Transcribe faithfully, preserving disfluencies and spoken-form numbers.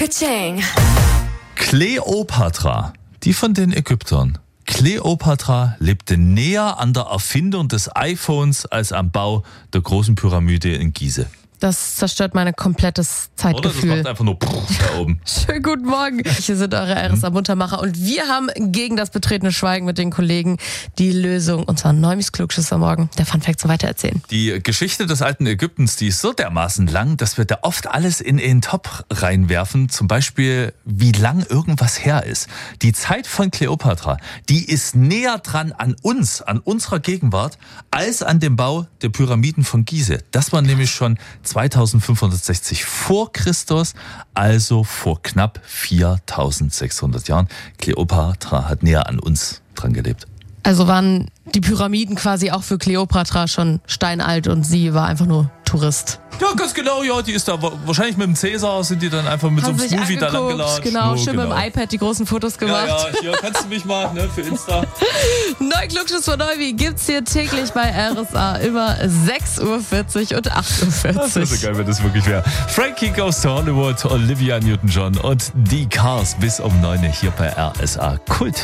Ka-ching. Kleopatra, die von den Ägyptern. Kleopatra lebte näher an der Erfindung des iPhones als am Bau der großen Pyramide in Gizeh. Das zerstört mein komplettes Oder? Das Zeitgefühl. macht einfach nur da oben. Schönen guten Morgen. Hier sind eure R S A-Muntermacher und wir haben gegen das betretene Schweigen mit den Kollegen die Lösung. Und zwar Neumis Klugschisser morgen. Der Funfact zum Weitererzählen. Die Geschichte des alten Ägyptens, die ist so dermaßen lang, dass wir da oft alles in einen Topf reinwerfen. Zum Beispiel, wie lang irgendwas her ist. Die Zeit von Kleopatra, die ist näher dran an uns, an unserer Gegenwart, als an dem Bau der Pyramiden von Gizeh. Das war nämlich schon zweitausendfünfhundertsechzig vor Christus, also vor knapp viertausendsechshundert Jahren. Kleopatra hat näher an uns dran gelebt. Also waren die Pyramiden quasi auch für Kleopatra schon steinalt und sie war einfach nur Tourist. Ja, ganz genau, ja, die ist da wahrscheinlich mit dem Cäsar, sind die dann einfach mit Haben so einem sich Smoothie da lang angeguckt, gelatscht. genau, Oh, schön genau. mit dem iPad die großen Fotos gemacht. Ja, ja, hier kannst du mich mal, ne, für Insta. Neu Klugschiss von Neuwi gibt's hier täglich bei R S A immer sechs Uhr vierzig und acht Uhr vierzig. Das wäre so geil, wenn das wirklich wäre. Frankie Goes to Hollywood, Olivia Newton-John und die Cars bis um neun hier bei R S A Kult.